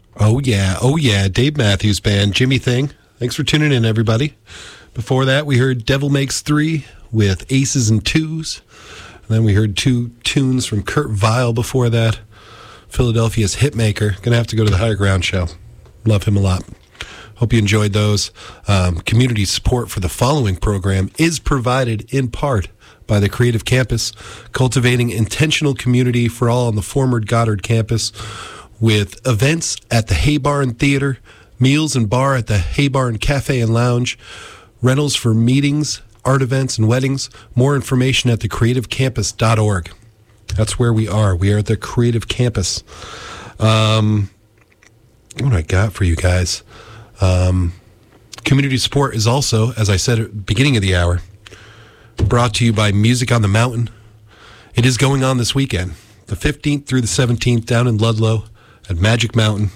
Oh, yeah. Oh, yeah. Dave Matthews Band, Jimmy Thing. Thanks for tuning in, everybody. Before that, we heard Devil Makes Three with Aces and Twos. And then we heard two tunes from Kurt Vile before that. Philadelphia's Hitmaker. Going to have to go to the Higher Ground show. Love him a lot. Hope you enjoyed those. Community support for the following program is provided in part by the Creative Campus, cultivating intentional community for all on the former Goddard campus, with events at the Hay Barn Theater, meals and bar at the Hay Barn Cafe and Lounge, rentals for meetings, art events, and weddings. More information at thecreativecampus.org. That's where we are. We are at the Creative Campus. What do I got for you guys? Community support is also, as I said at the beginning of the hour, brought to you by Music on the Mountain. It is going on this weekend, the 15th through the 17th, down in Ludlow at Magic Mountain.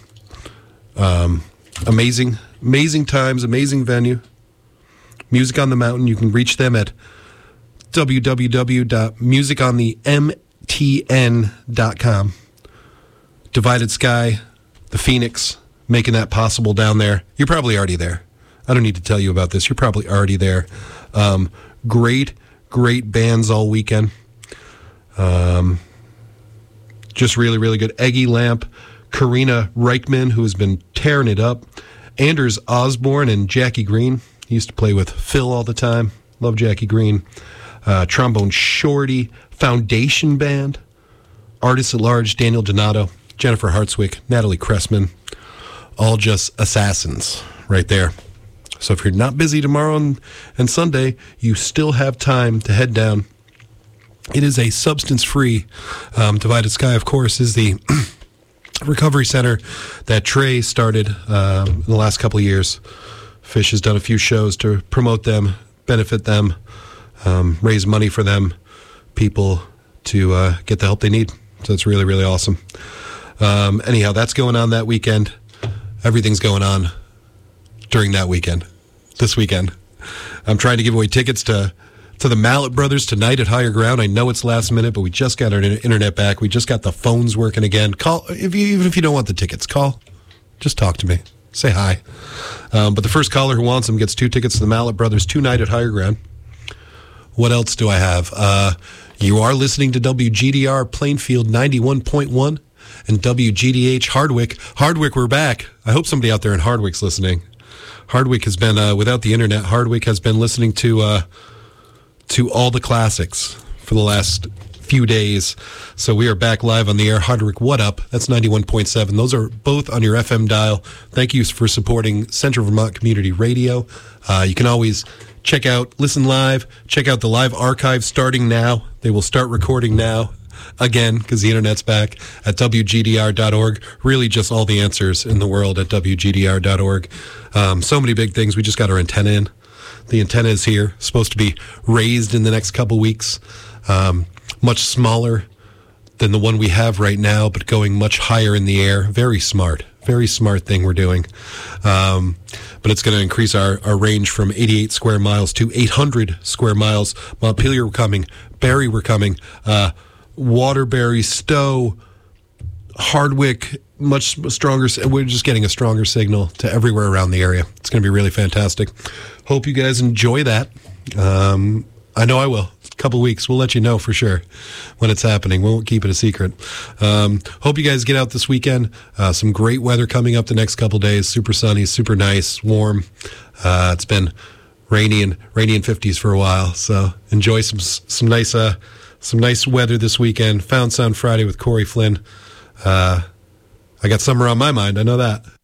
Amazing times, amazing venue. Music on the Mountain. You can reach them at www.musiconthemtn.com. Divided Sky, the Phoenix, making that possible down there. You're probably already there. I don't need to tell you about this. You're probably already there. Great bands all weekend. Just really, really good. Eggy Lamp, Karina Reichman, who has been tearing it up. Anders Osborne and Jackie Green. He used to play with Phil all the time. Love Jackie Green. Trombone Shorty, Foundation Band, Artists at Large, Daniel Donato, Jennifer Hartswick, Natalie Cressman. All just assassins right there. So if you're not busy tomorrow and Sunday, you still have time to head down. It is a substance-free. Divided Sky, of course, is the recovery center that Trey started in the last couple of years. Fish has done a few shows to promote them, benefit them, raise money for them, people to get the help they need. So it's really, really awesome. Anyhow, that's going on that weekend. Everything's going on during that weekend, this weekend. I'm trying to give away tickets to the Mallet Brothers tonight at Higher Ground. I know it's last minute, but we just got our internet back. We just got the phones working again. Call, even if you don't want the tickets, call. Just talk to me. Say hi. But the first caller who wants them gets 2 tickets to the Mallet Brothers tonight at Higher Ground. What else do I have? You are listening to WGDR Plainfield 91.1 and WGDH Hardwick. Hardwick, we're back. I hope somebody out there in Hardwick's listening. Hardwick has been, without the internet, Hardwick has been listening to all the classics for the last few days. So we are back live on the air. Hardwick, what up? That's 91.7. Those are both on your FM dial. Thank you for supporting Central Vermont Community Radio. You can always listen live, check out the live archive starting now. They will start recording now again because the internet's back at WGDR.org. Really just all the answers in the world at WGDR.org. So many big things. We just got our antenna in. The antenna is here, supposed to be raised in the next couple weeks. Much smaller than the one we have right now, but going much higher in the air. Very smart thing we're doing. But it's going to increase our range from 88 square miles to 800 square miles. Montpelier, we're coming. Barrie, we're coming. Waterbury, Stowe, Hardwick, much stronger. We're just getting a stronger signal to everywhere around the area. It's going to be really fantastic. Hope you guys enjoy that. I know I will. A couple weeks. We'll let you know for sure when it's happening. We won't keep it a secret. Hope you guys get out this weekend. Some great weather coming up the next couple days. Super sunny, super nice, warm. It's been rainy and 50s for a while. So enjoy some nice weather this weekend. Found Sound Friday with Corey Flynn. I got summer on my mind. I know that.